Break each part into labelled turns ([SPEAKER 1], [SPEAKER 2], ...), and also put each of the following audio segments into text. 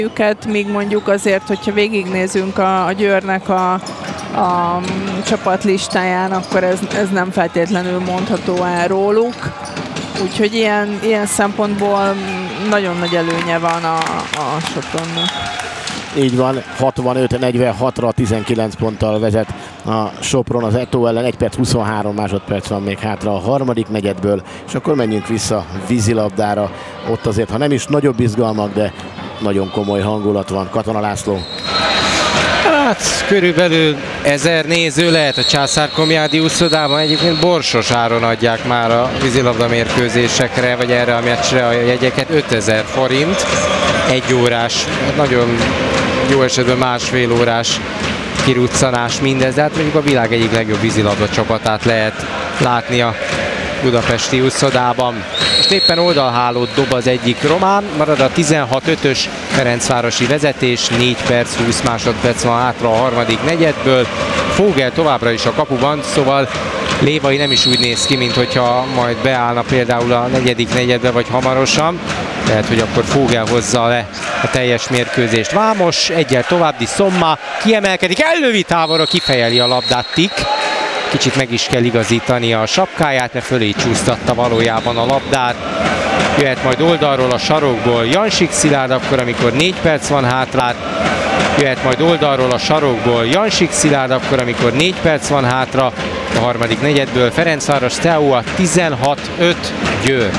[SPEAKER 1] őket, míg mondjuk azért, hogyha végignézünk a Győrnek a csapatlistáján, akkor ez nem feltétlenül mondható el róluk. Úgyhogy ilyen szempontból nagyon nagy előnye van a Sopronnak.
[SPEAKER 2] Így van, 65-46-ra 19 ponttal vezet a Sopron az Eto ellen, 1 perc 23 másodperc van még hátra a harmadik negyedből, és akkor menjünk vissza vízilabdára. Ott azért, ha nem is nagyobb izgalmak, de nagyon komoly hangulat van. Katona László.
[SPEAKER 3] Hát körülbelül 1000 néző lehet a Császár-Komjádi úszodában. Egyébként borsos áron adják már a vízilabda mérkőzésekre, vagy erre a meccsre a jegyeket. 5000 forint, 1 órás, nagyon jó esetben másfél órás kiruccanás mindez, de hát mondjuk a világ egyik legjobb vízilabda csapatát lehet látni a budapesti úszodában. Most éppen oldalhálót dob az egyik román, marad a 16-5-ös Ferencvárosi vezetés, 4 perc 20 másodperc van hátra a harmadik negyedből. Fogel továbbra is a kapuban, szóval Lévai nem is úgy néz ki, mint hogyha majd beállna például a negyedik negyedbe vagy hamarosan. Lehet, hogy akkor Fogel hozza le a teljes mérkőzést. Vámos, egyel tovább, Di Somma kiemelkedik, ellövi távolra, kifejeli a labdát Tik. Kicsit meg is kell igazítani a sapkáját, mert fölé csúsztatta valójában a labdát. Jöhet majd oldalról a sarokból Jansik Szilárd, akkor amikor 4 perc van hátra. Jöhet majd oldalról a sarokból Jansik Szilárd, akkor amikor 4 perc van hátra. A harmadik negyedből Ferencváros Steaua 16-5 Győr.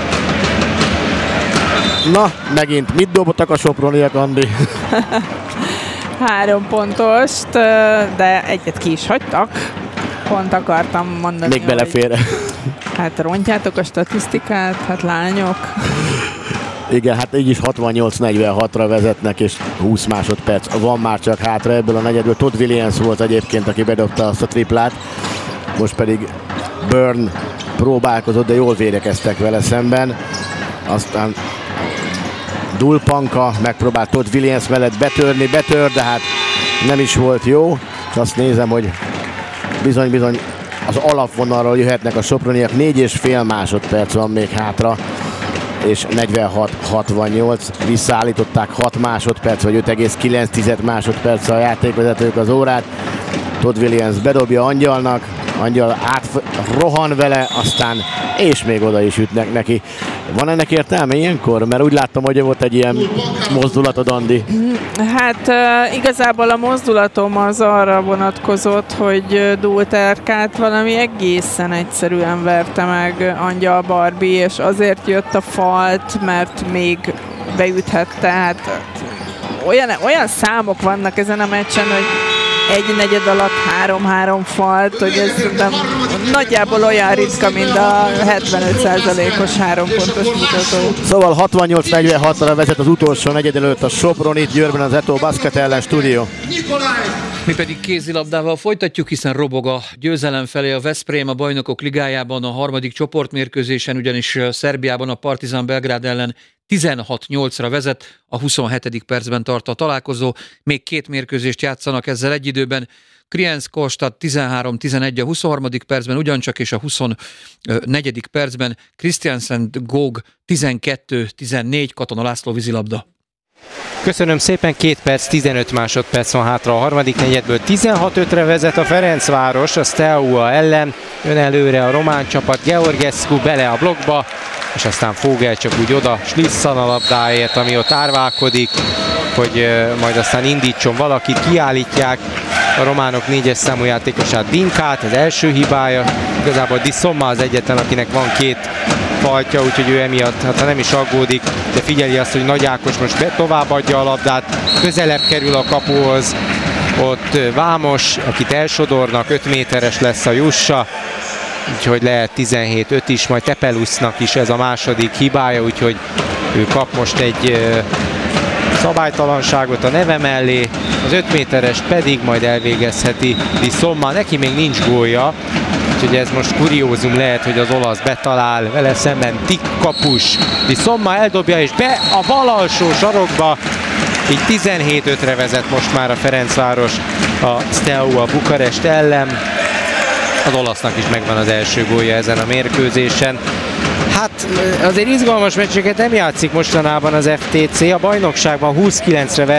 [SPEAKER 2] Na, megint mit dobottak a soproniak, Andi?
[SPEAKER 1] 3 pontost, de egyet ki is hagytak. Pont akartam mondani,
[SPEAKER 2] még belefér.
[SPEAKER 1] Hát rontjátok a statisztikát, hát lányok.
[SPEAKER 2] Igen, hát így is 68-46-ra vezetnek, és 20 másodperc van már csak hátra ebből a negyedből. Todd Williams volt egyébként, aki bedobta azt a triplát. Most pedig Byrne próbálkozott, de jól védekeztek vele szemben. Aztán Dulpanka megpróbált Todd Williams mellett betör, de hát nem is volt jó. És azt nézem, hogy bizony az alapvonalról jöhetnek a soproniak. 4,5 másodperc van még hátra, és 46-68. Visszaállították 6 másodperc, vagy 5,9 másodperc a játékvezetők az órát. Todd Williams bedobja Angyalnak, Angyal rohan vele, aztán és még oda is ütnek neki. Van ennek értelme ilyenkor? Mert úgy láttam, hogy volt egy ilyen mozdulatod, Andi.
[SPEAKER 1] Hát igazából a mozdulatom az arra vonatkozott, hogy Dulterkát valami egészen egyszerűen verte meg Angyal Barbie, és azért jött a falt, mert még beüthette. Hát olyan számok vannak ezen a meccsen, hogy egy negyed alatt 3-3 falt, hogy ez nagyjából olyan ritka, mint a 75%-os 3 pontos mutató.
[SPEAKER 2] Szóval 68-46-ra vezet az utolsó negyed előtt a Sopron, itt Győrben az Eto Basket ellen stúdió.
[SPEAKER 4] Mi pedig kézilabdával folytatjuk, hiszen robog a győzelem felé a Veszprém a Bajnokok Ligájában a harmadik csoportmérkőzésen, ugyanis Szerbiában a Partizan Belgrád ellen 16-8-ra vezet, a 27. percben tart a találkozó, még 2 mérkőzést játszanak ezzel egy időben. Kriens-Kostad 13-11 a 23. percben ugyancsak, és a 24. percben Christiansen Góg 12-14, Katona László vízilabda.
[SPEAKER 3] Köszönöm szépen, 2 perc, 15 másodperc van hátra a harmadik negyedből. 16-5-re vezet a Ferencváros a Steaua ellen. Jön előre a román csapat, Georgescu bele a blokkba, és aztán Fogel csak úgy oda slisszan a labdáért, ami ott árválkodik, hogy majd aztán indítson valakit, kiállítják a románok 4-es számú játékosát, Dinkát, az első hibája. Igazából Di Somma az egyetlen, akinek van 2 faltja, úgyhogy ő emiatt, hát nem is aggódik, de figyeli azt, hogy Nagy Ákos most továbbadja a labdát, közelebb kerül a kapuhoz, ott Vámos, akit elsodornak, 5 méteres lesz a jussa, úgyhogy lehet 17-5 is, majd Tepelusznak is ez a második hibája, úgyhogy ő kap most egy szabálytalanságot a neve mellé, az 5 méteres pedig majd elvégezheti Di Somma, neki még nincs gólja, úgyhogy ez most kuriózum lehet, hogy az olasz betalál, vele szemben Tik kapus, Di Somma eldobja és be a bal alsó sarokba, így 17-5-re vezet most már a Ferencváros a Steaua Bukarest ellen. Az olasznak is megvan az első gólja ezen a mérkőzésen. Hát azért izgalmas meccseket nem játszik mostanában az FTC, a bajnokságban 29-re